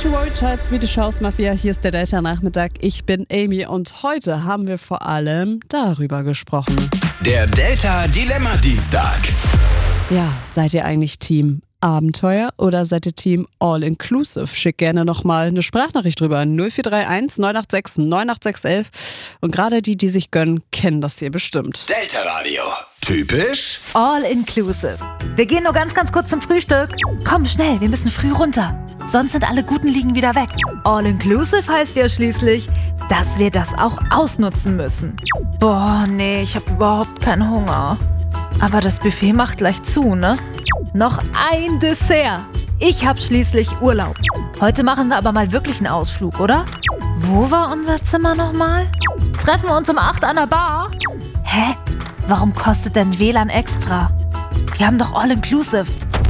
Country Road Child, Swedish House Mafia, hier ist der Delta-Nachmittag. Ich bin Amy und heute haben wir vor allem darüber gesprochen. Der Delta-Dilemma-Dienstag. Ja, seid ihr eigentlich Team Abenteuer oder seid ihr Team All-Inclusive? Schick gerne nochmal eine Sprachnachricht drüber. 0431 986 98611. Und gerade die sich gönnen, kennen das hier bestimmt. Delta Radio. Typisch All-Inclusive. Wir gehen nur ganz kurz zum Frühstück. Komm schnell, wir müssen früh runter. Sonst sind alle guten Liegen wieder weg. All-Inclusive heißt ja schließlich, dass wir das auch ausnutzen müssen. Boah, nee, ich habe überhaupt keinen Hunger. Aber das Buffet macht gleich zu, ne? Noch ein Dessert. Ich hab schließlich Urlaub. Heute machen wir aber mal wirklich einen Ausflug, oder? Wo war unser Zimmer nochmal? Treffen wir uns um 8 an der Bar? Hä? Warum kostet denn WLAN extra? Wir haben doch All-Inclusive.